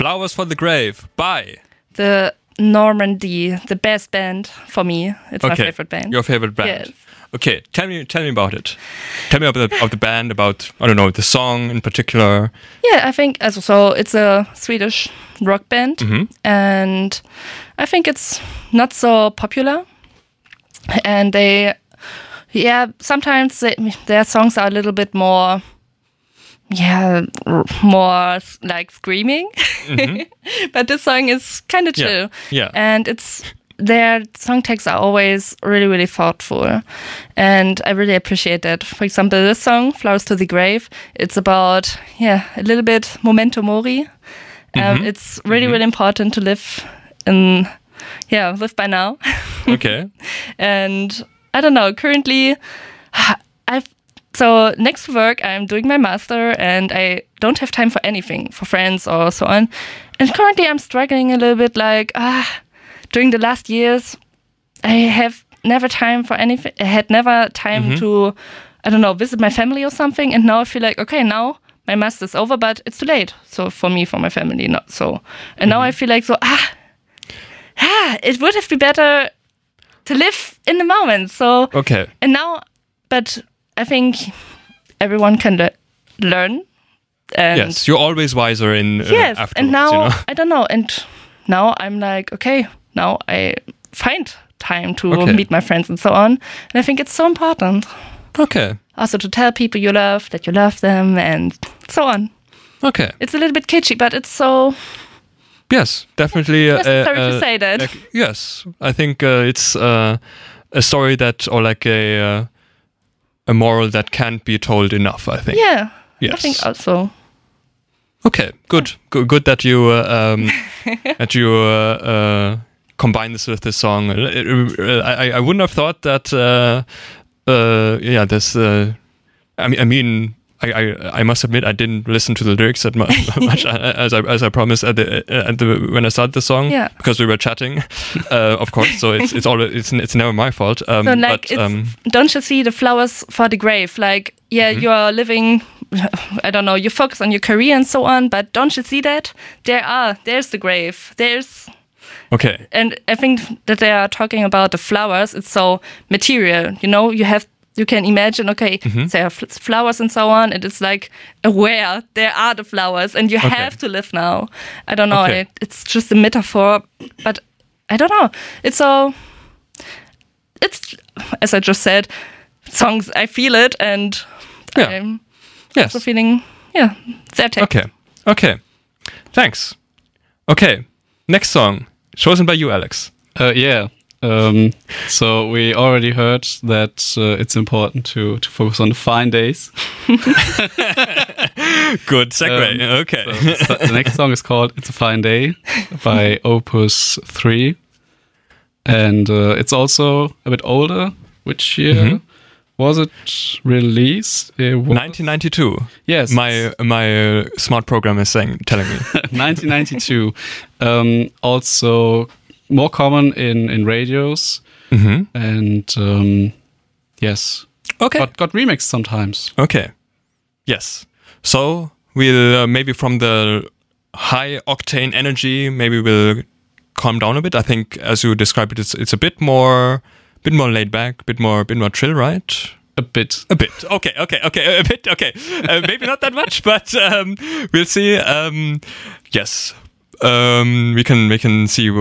Flowers for the Grave by the Normandy, the best band for me. It's my favorite band. Your favorite band. Yes. Okay, tell me about it. Tell me about the band, about, I don't know, the song in particular. Yeah, I think so. It's a Swedish rock band, and I think it's not so popular. And sometimes their songs are a little bit more like screaming. But this song is kind of chill. Yeah. And their song texts are always really, really thoughtful. And I really appreciate that. For example, this song, Flowers to the Grave, it's about, a little bit memento mori. It's really, really important to live by now. Okay. And I don't know, currently, so next to work, I'm doing my master and I don't have time for anything, for friends or so on. And currently I'm struggling a little bit during the last years, I have never time for anything. I had never time to, I don't know, visit my family or something. And now I feel like, okay, now my master's over, but it's too late. So for me, for my family, not so. And now I feel like it would have been better to live in the moment. So, okay. And now, but I think everyone can learn. And yes, you're always wiser in afterwards. And now, I don't know. And now I'm like, okay, now I find time to meet my friends and so on. And I think it's so important. Okay. Also to tell people you love, that you love them and so on. Okay. It's a little bit kitschy, but it's so... Yes, definitely. Necessary to say that. Yes, I think it's a story that, or like a moral that can't be told enough, I think. Yeah, yes. I think also. Okay, good. Good that you combine this with this song. I wouldn't have thought that. This. I mean, I must admit I didn't listen to the lyrics that much as I promised when I started the song because we were chatting, of course. So it's never my fault. Don't you see the flowers for the grave? Like you are living. I don't know. You focus on your career and so on, but don't you see that there's the grave. Okay. And I think that they are talking about the flowers. It's so material. You can imagine, there are flowers and so on, and it's like, where there are the flowers, and you have to live now. I don't know, it's just a metaphor, but I don't know. It's, as I just said, songs, I feel it, and I'm also feeling, their text. Okay, thanks. Okay, next song, chosen by you, Alex. So we already heard that it's important to focus on the fine days. Good segue. Okay. So the next song is called "It's a Fine Day" by Opus 3, and it's also a bit older. Which year was it released? 1992. Yes. My smart program is telling me 1992. Also more common in radios, and yes, got remixed sometimes. Okay, yes. So we'll maybe from the high octane energy, maybe we'll calm down a bit. I think, as you described it, it's a bit more laid back, a bit more chill, right? A bit. Okay. A bit. Okay. Maybe not that much, but we'll see. Yes. We can see